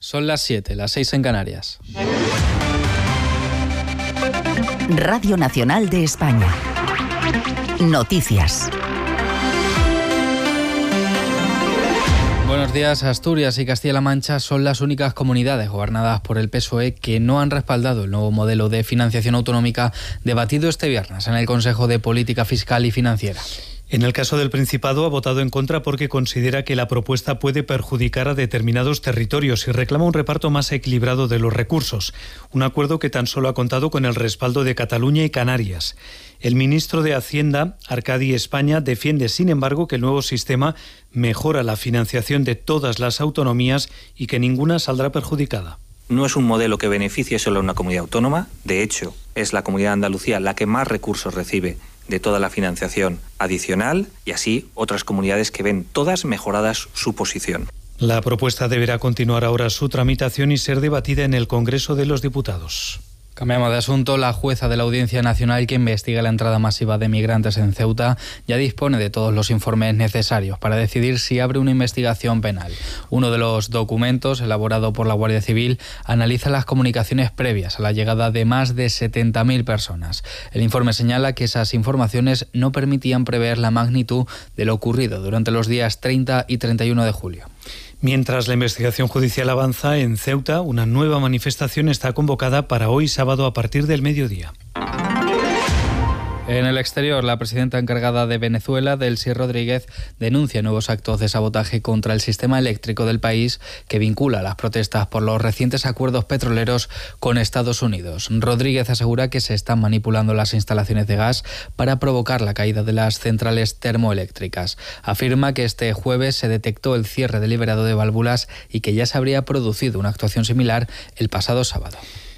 Son las 7, las 6 en Canarias. Radio Nacional de España. Noticias. Buenos días. Asturias y Castilla-La Mancha son las únicas comunidades gobernadas por el PSOE que no han respaldado el nuevo modelo de financiación autonómica debatido este viernes en el Consejo de Política Fiscal y Financiera. En el caso del Principado ha votado en contra porque considera que la propuesta puede perjudicar a determinados territorios y reclama un reparto más equilibrado de los recursos, un acuerdo que tan solo ha contado con el respaldo de Cataluña y Canarias. El ministro de Hacienda, Arcadi España, defiende, sin embargo, que el nuevo sistema mejora la financiación de todas las autonomías y que ninguna saldrá perjudicada. No es un modelo que beneficie solo a una comunidad autónoma. De hecho, es la Comunidad de Andalucía la que más recursos recibe de toda la financiación adicional y así otras comunidades que ven todas mejoradas su posición. La propuesta deberá continuar ahora su tramitación y ser debatida en el Congreso de los Diputados. Cambiamos de asunto. La jueza de la Audiencia Nacional que investiga la entrada masiva de migrantes en Ceuta ya dispone de todos los informes necesarios para decidir si abre una investigación penal. Uno de los documentos, elaborado por la Guardia Civil, analiza las comunicaciones previas a la llegada de más de 70.000 personas. El informe señala que esas informaciones no permitían prever la magnitud de lo ocurrido durante los días 30 y 31 de julio. Mientras la investigación judicial avanza en Ceuta, una nueva manifestación está convocada para hoy sábado a partir del mediodía. En el exterior, la presidenta encargada de Venezuela, Delcy Rodríguez, denuncia nuevos actos de sabotaje contra el sistema eléctrico del país que vincula las protestas por los recientes acuerdos petroleros con Estados Unidos. Rodríguez asegura que se están manipulando las instalaciones de gas para provocar la caída de las centrales termoeléctricas. Afirma que este jueves se detectó el cierre deliberado de válvulas y que ya se habría producido una actuación similar el pasado sábado.